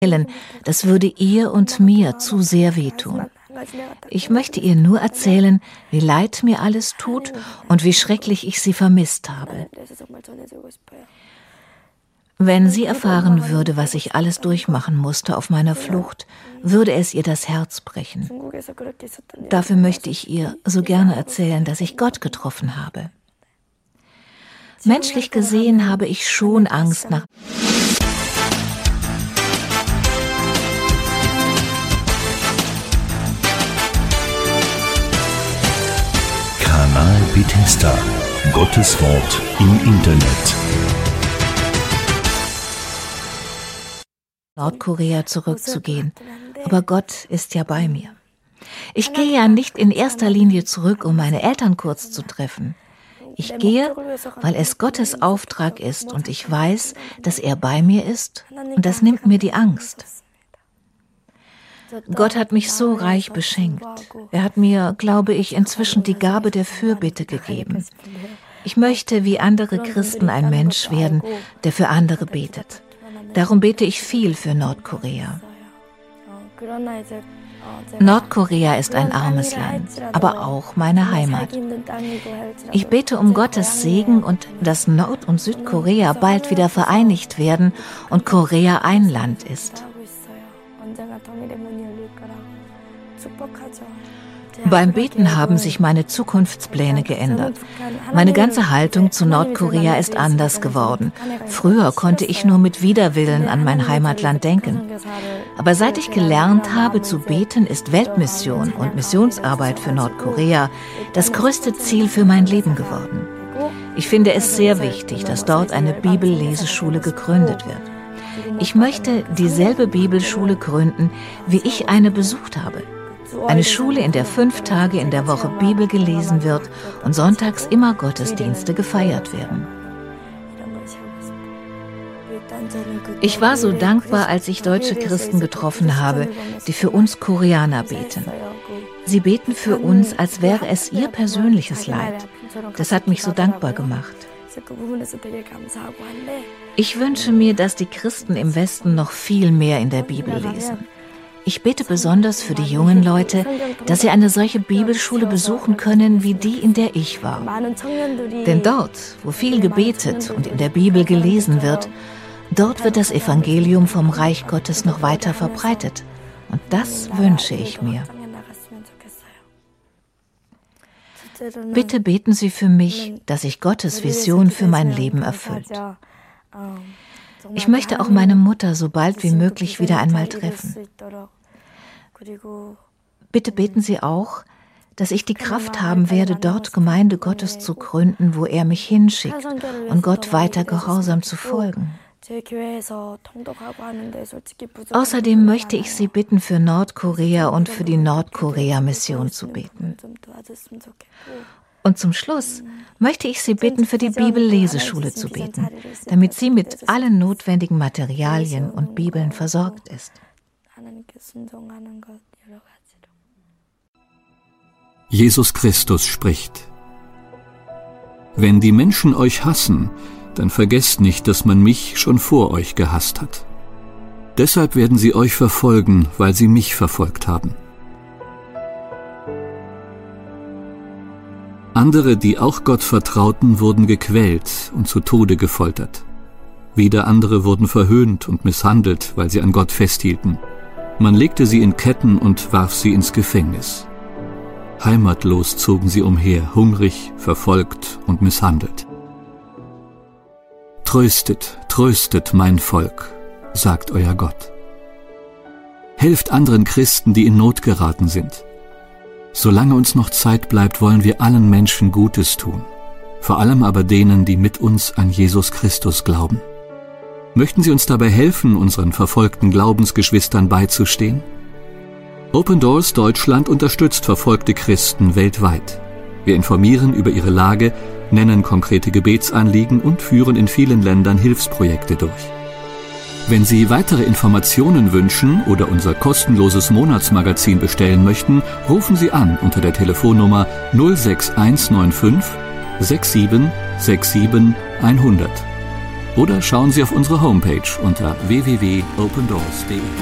Das würde ihr und mir zu sehr wehtun. Ich möchte ihr nur erzählen, wie leid mir alles tut und wie schrecklich ich sie vermisst habe. Wenn sie erfahren würde, was ich alles durchmachen musste auf meiner Flucht, würde es ihr das Herz brechen. Dafür möchte ich ihr so gerne erzählen, dass ich Gott getroffen habe. Menschlich gesehen habe ich schon Angst nach... Kanal Bethesda, Gottes Wort im Internet. Nordkorea zurückzugehen, aber Gott ist ja bei mir. Ich gehe ja nicht in erster Linie zurück, um meine Eltern kurz zu treffen. Ich gehe, weil es Gottes Auftrag ist und ich weiß, dass er bei mir ist und das nimmt mir die Angst. Gott hat mich so reich beschenkt. Er hat mir, glaube ich, inzwischen die Gabe der Fürbitte gegeben. Ich möchte wie andere Christen ein Mensch werden, der für andere betet. Darum bete ich viel für Nordkorea. Nordkorea ist ein armes Land, aber auch meine Heimat. Ich bete um Gottes Segen und dass Nord- und Südkorea bald wieder vereinigt werden und Korea ein Land ist. Beim Beten haben sich meine Zukunftspläne geändert. Meine ganze Haltung zu Nordkorea ist anders geworden. Früher konnte ich nur mit Widerwillen an mein Heimatland denken. Aber seit ich gelernt habe zu beten, ist Weltmission und Missionsarbeit für Nordkorea das größte Ziel für mein Leben geworden. Ich finde es sehr wichtig, dass dort eine Bibelleseschule gegründet wird. Ich möchte dieselbe Bibelschule gründen, wie ich eine besucht habe. Eine Schule, in der 5 Tage in der Woche Bibel gelesen wird und sonntags immer Gottesdienste gefeiert werden. Ich war so dankbar, als ich deutsche Christen getroffen habe, die für uns Koreaner beten. Sie beten für uns, als wäre es ihr persönliches Leid. Das hat mich so dankbar gemacht. Ich wünsche mir, dass die Christen im Westen noch viel mehr in der Bibel lesen. Ich bete besonders für die jungen Leute, dass sie eine solche Bibelschule besuchen können, wie die, in der ich war. Denn dort, wo viel gebetet und in der Bibel gelesen wird, dort wird das Evangelium vom Reich Gottes noch weiter verbreitet. Und das wünsche ich mir. Bitte beten Sie für mich, dass sich Gottes Vision für mein Leben erfüllt. Ich möchte auch meine Mutter so bald wie möglich wieder einmal treffen. Bitte beten Sie auch, dass ich die Kraft haben werde, dort Gemeinde Gottes zu gründen, wo er mich hinschickt und Gott weiter gehorsam zu folgen. Außerdem möchte ich Sie bitten, für Nordkorea und für die Nordkorea-Mission zu beten. Und zum Schluss möchte ich Sie bitten, für die Bibelleseschule zu beten, damit sie mit allen notwendigen Materialien und Bibeln versorgt ist. Jesus Christus spricht: Wenn die Menschen euch hassen, dann vergesst nicht, dass man mich schon vor euch gehasst hat. Deshalb werden sie euch verfolgen, weil sie mich verfolgt haben. Andere, die auch Gott vertrauten, wurden gequält und zu Tode gefoltert. Wieder andere wurden verhöhnt und misshandelt, weil sie an Gott festhielten. Man legte sie in Ketten und warf sie ins Gefängnis. Heimatlos zogen sie umher, hungrig, verfolgt und misshandelt. Tröstet, tröstet mein Volk, sagt euer Gott. Helft anderen Christen, die in Not geraten sind. Solange uns noch Zeit bleibt, wollen wir allen Menschen Gutes tun, vor allem aber denen, die mit uns an Jesus Christus glauben. Möchten Sie uns dabei helfen, unseren verfolgten Glaubensgeschwistern beizustehen? Open Doors Deutschland unterstützt verfolgte Christen weltweit. Wir informieren über ihre Lage, nennen konkrete Gebetsanliegen und führen in vielen Ländern Hilfsprojekte durch. Wenn Sie weitere Informationen wünschen oder unser kostenloses Monatsmagazin bestellen möchten, rufen Sie an unter der Telefonnummer 06195 6767 100. Oder schauen Sie auf unsere Homepage unter www.opendoors.de.